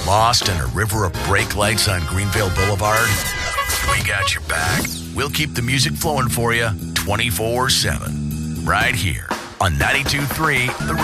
Lost in a river of brake lights on Greenvale Boulevard? We got your back. We'll keep the music flowing for you 24/7. Right here on 92.3 The